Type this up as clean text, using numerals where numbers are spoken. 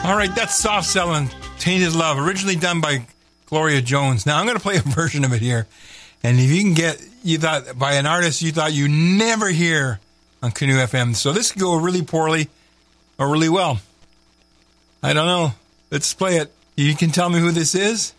All right, that's Soft Cell and Tainted Love, originally done by Gloria Jones. Now, I'm going to play a version of it here. And if you can get, you thought, by an artist you thought you never hear on Canoe FM. So this could go really poorly or really well. I don't know. Let's play it. You can tell me who this is?